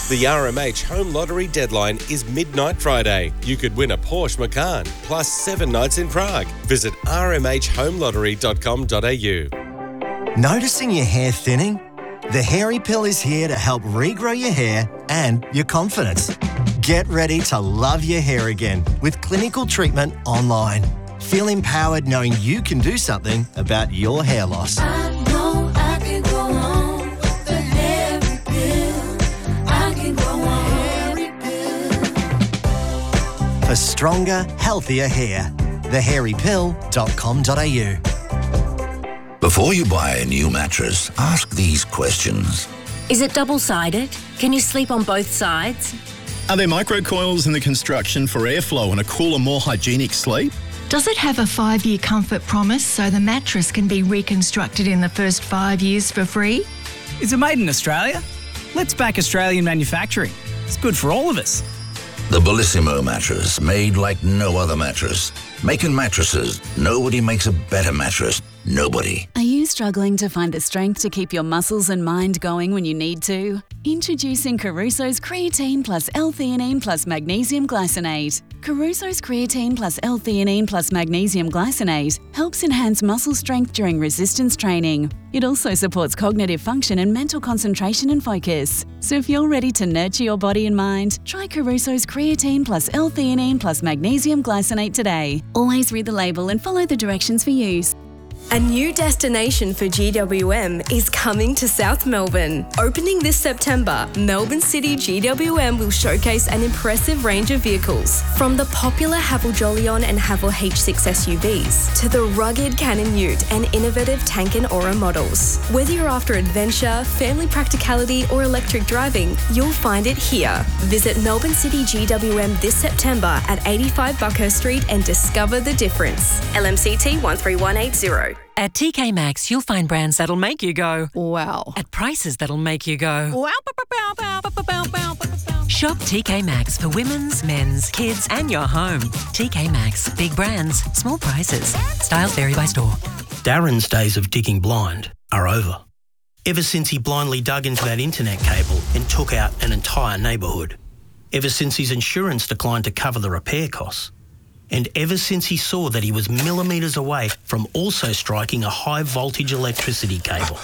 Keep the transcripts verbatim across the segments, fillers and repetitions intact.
The R M H Home Lottery deadline is midnight Friday. You could win a Porsche Macan, plus seven nights in Prague. Visit r m h home lottery dot com dot a u. Noticing your hair thinning? The Hairy Pill is here to help regrow your hair and your confidence. Get ready to love your hair again with clinical treatment online. Feel empowered knowing you can do something about your hair loss. I know I can go on with the Hairy Pill. I can go on Hairy Pill. For stronger, healthier hair. the hairy pill dot com dot a u. Before you buy a new mattress, ask these questions. Is it double-sided? Can you sleep on both sides? Are there microcoils in the construction for airflow and a cooler, more hygienic sleep? Does it have a five-year comfort promise so the mattress can be reconstructed in the first five years for free? Is it made in Australia? Let's back Australian manufacturing. It's good for all of us. The Bellissimo mattress, made like no other mattress. Making mattresses, nobody makes a better mattress. Nobody. Are you struggling to find the strength to keep your muscles and mind going when you need to? Introducing Caruso's Creatine Plus L-Theanine Plus Magnesium Glycinate. Caruso's Creatine Plus L-Theanine Plus Magnesium Glycinate helps enhance muscle strength during resistance training. It also supports cognitive function and mental concentration and focus. So if you're ready to nurture your body and mind, try Caruso's Creatine Plus L-Theanine Plus Magnesium Glycinate today. Always read the label and follow the directions for use. A new destination for G W M is coming to South Melbourne. Opening this September, Melbourne City G W M will showcase an impressive range of vehicles, from the popular Haval Jolion and Haval H six S U Vs to the rugged Cannon Ute and innovative Tank and Aura models. Whether you're after adventure, family practicality or electric driving, you'll find it here. Visit Melbourne City G W M this September at eighty-five Buckhurst Street and discover the difference. L M C T one three one eight zero. At T K Maxx, you'll find brands that'll make you go, wow. At prices that'll make you go, wow. Shop T K Maxx for women's, men's, kids and your home. T K Maxx. Big brands, small prices. Styles vary by store. Darren's days of digging blind are over. Ever since he blindly dug into that internet cable and took out an entire neighbourhood. Ever since his insurance declined to cover the repair costs. And ever since he saw that he was millimetres away from also striking a high-voltage electricity cable.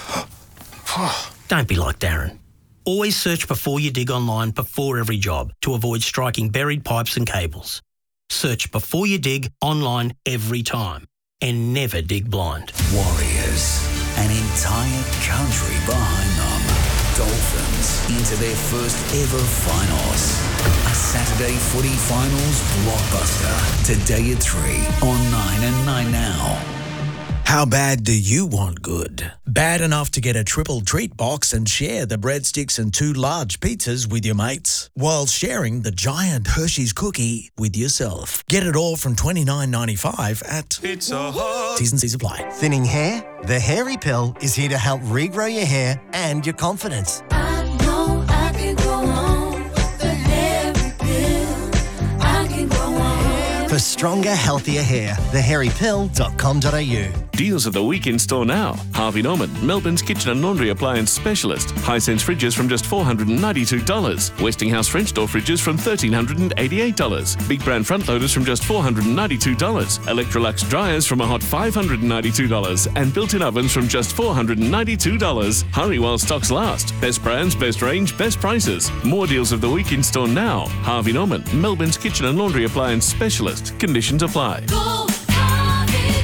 Don't be like Darren. Always search before you dig online before every job to avoid striking buried pipes and cables. Search before you dig online every time. And never dig blind. Warriors. An entire country behind them. Dolphins into their first ever finals. A Saturday footy finals blockbuster. Today at three on nine and nine now. How bad do you want good? Bad enough to get a triple treat box and share the breadsticks and two large pizzas with your mates, while sharing the giant Hershey's cookie with yourself. Get it all from twenty-nine ninety-five at Pizza Hut. T's and C's apply. Thinning hair? The Hairy Pill is here to help regrow your hair and your confidence. I know I can go on with the Hairy Pill. I can go on. For stronger, healthier hair, the hairy pill dot com dot a u. Deals of the week in store now. Harvey Norman, Melbourne's kitchen and laundry appliance specialist. Hisense fridges from just four hundred ninety-two dollars. Westinghouse French door fridges from one thousand three hundred eighty-eight dollars. Big brand front loaders from just four hundred ninety-two dollars. Electrolux dryers from a hot five hundred ninety-two dollars. And built-in ovens from just four hundred ninety-two dollars. Hurry while stocks last. Best brands, best range, best prices. More deals of the week in store now. Harvey Norman, Melbourne's kitchen and laundry appliance specialist. Conditions apply. Go, Harvey,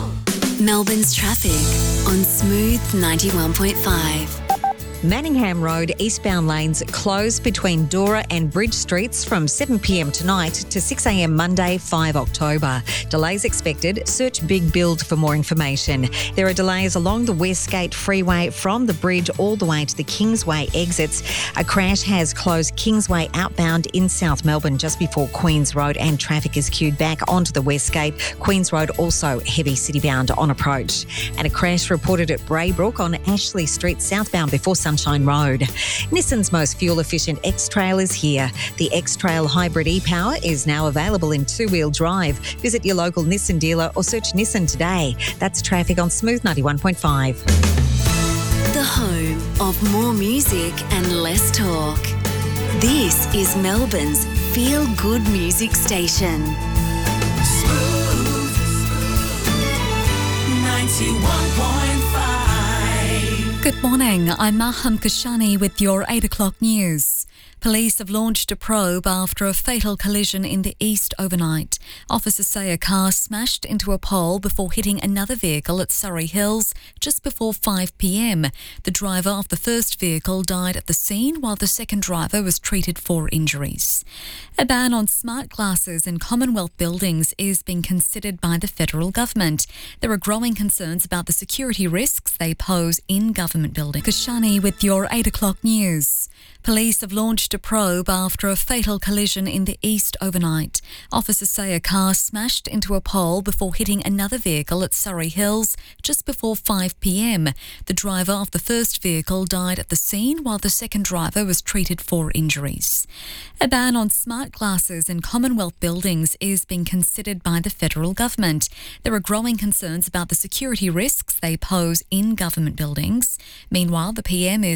go. Melbourne's traffic on Smooth ninety-one point five. Manningham Road eastbound lanes closed between Dora and Bridge Streets from seven p m tonight to six a m Monday, the fifth of October. Delays expected. Search Big Build for more information. There are delays along the Westgate Freeway from the bridge all the way to the Kingsway exits. A crash has closed Kingsway outbound in South Melbourne just before Queens Road, and traffic is queued back onto the Westgate. Queens Road also heavy citybound on approach. And a crash reported at Braybrook on Ashley Street southbound before Sunshine Road. Nissan's most fuel-efficient X-Trail is here. The X-Trail Hybrid e-Power is now available in two-wheel drive. Visit your local Nissan dealer or search Nissan today. That's traffic on Smooth ninety-one point five. The home of more music and less talk. This is Melbourne's Feel Good Music Station. ninety-one point five. Good morning, I'm Maham Kashani with your eight o'clock news. Police have launched a probe after a fatal collision in the east overnight. Officers say a car smashed into a pole before hitting another vehicle at Surrey Hills just before five p.m. The driver of the first vehicle died at the scene while the second driver was treated for injuries. A ban on smart glasses in Commonwealth buildings is being considered by the federal government. There are growing concerns about the security risks they pose in government buildings. Kashani with your eight o'clock news. Police have launched a probe after a fatal collision in the east overnight. Officers say a car smashed into a pole before hitting another vehicle at Surrey Hills just before five p.m. The driver of the first vehicle died at the scene while the second driver was treated for injuries. A ban on smart glasses in Commonwealth buildings is being considered by the federal government. There are growing concerns about the security risks they pose in government buildings. Meanwhile, the P M is